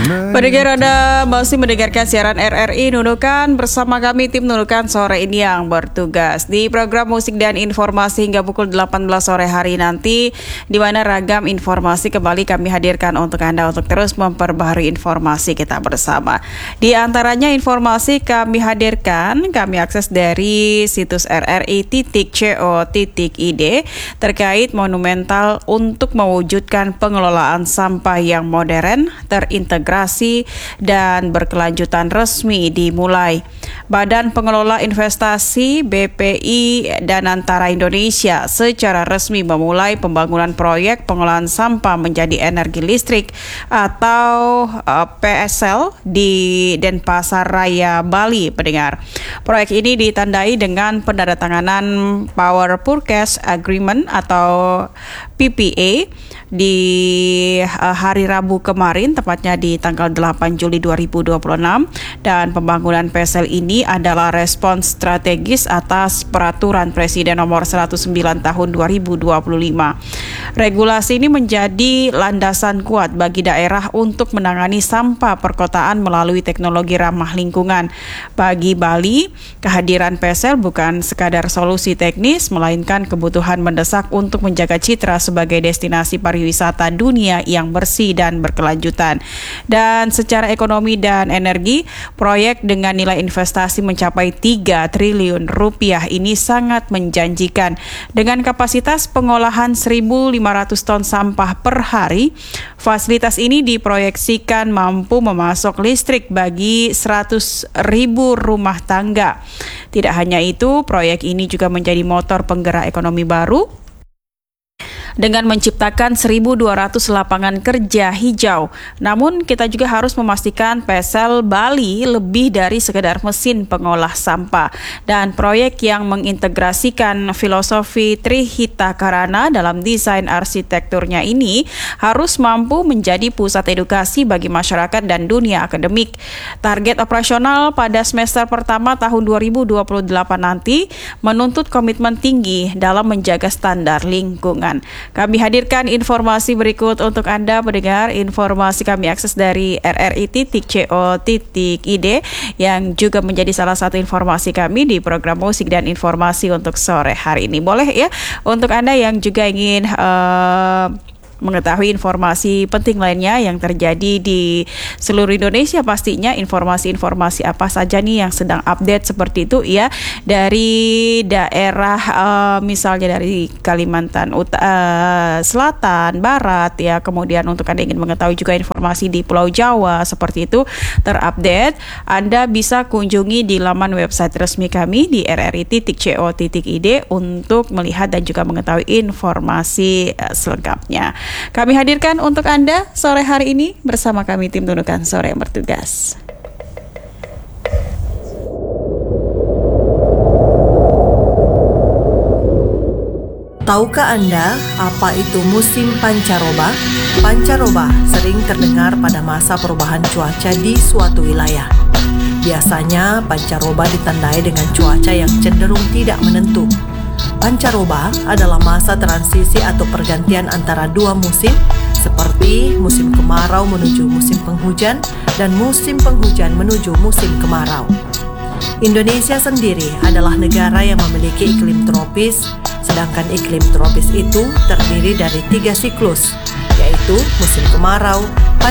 Pendengar, Anda masih mendengarkan siaran RRI Nunukan bersama kami tim Nunukan sore ini yang bertugas di program musik dan informasi hingga pukul 18 sore hari nanti, di mana ragam informasi kembali kami hadirkan untuk Anda untuk terus memperbaharui informasi kita bersama. Di antaranya informasi kami hadirkan, kami akses dari situs rri.co.id terkait monumental untuk mewujudkan pengelolaan sampah yang modern, terintegrasi dan berkelanjutan resmi dimulai. Badan Pengelola Investasi BPI dan Antara Indonesia secara resmi memulai pembangunan proyek pengolahan sampah menjadi energi listrik atau PSL di Denpasar Raya, Bali, pendengar. Proyek ini ditandai dengan penandatanganan Power Purchase Agreement atau PPA di hari Rabu kemarin, tepatnya di tanggal 8 Juli 2026, dan pembangunan PSL ini adalah respons strategis atas Peraturan Presiden Nomor 109 Tahun 2025. Regulasi ini menjadi landasan kuat bagi daerah untuk menangani sampah perkotaan melalui teknologi ramah lingkungan. Bagi Bali, kehadiran PSL bukan sekadar solusi teknis, melainkan kebutuhan mendesak untuk menjaga citra sebagai destinasi pariwisata dunia yang bersih dan berkelanjutan. Dan secara ekonomi dan energi, proyek dengan nilai investasi mencapai 3 triliun rupiah ini sangat menjanjikan. Dengan kapasitas pengolahan 1.500 ton sampah per hari, fasilitas ini diproyeksikan mampu memasok listrik bagi 100.000 rumah tangga. Tidak hanya itu, proyek ini juga menjadi motor penggerak ekonomi baru dengan menciptakan 1.200 lapangan kerja hijau. Namun kita juga harus memastikan PSL Bali lebih dari sekedar mesin pengolah sampah. Dan proyek yang mengintegrasikan filosofi Trihita Karana dalam desain arsitekturnya ini harus mampu menjadi pusat edukasi bagi masyarakat dan dunia akademik. Target operasional pada semester pertama tahun 2028 nanti menuntut komitmen tinggi dalam menjaga standar lingkungan. Kami hadirkan informasi berikut untuk Anda pendengar. Informasi kami akses dari rri.co.id yang juga menjadi salah satu informasi kami di program musik dan informasi untuk sore hari ini. Boleh ya untuk Anda yang juga ingin mengetahui informasi penting lainnya yang terjadi di seluruh Indonesia, pastinya informasi-informasi apa saja nih yang sedang update seperti itu ya, dari daerah misalnya dari Kalimantan Selatan, Barat ya, kemudian untuk Anda ingin mengetahui juga informasi di Pulau Jawa seperti itu terupdate, Anda bisa kunjungi di laman website resmi kami di rri.co.id untuk melihat dan juga mengetahui informasi selengkapnya. Kami hadirkan untuk Anda sore hari ini bersama kami tim Nunukan sore yang bertugas. Tahukah Anda apa itu musim pancaroba? Pancaroba sering terdengar pada masa perubahan cuaca di suatu wilayah. Biasanya pancaroba ditandai dengan cuaca yang cenderung tidak menentu. Pancaroba adalah masa transisi atau pergantian antara dua musim, seperti musim kemarau menuju musim penghujan dan musim penghujan menuju musim kemarau. Indonesia sendiri adalah negara yang memiliki iklim tropis, sedangkan iklim tropis itu terdiri dari 3 siklus, yaitu musim kemarau,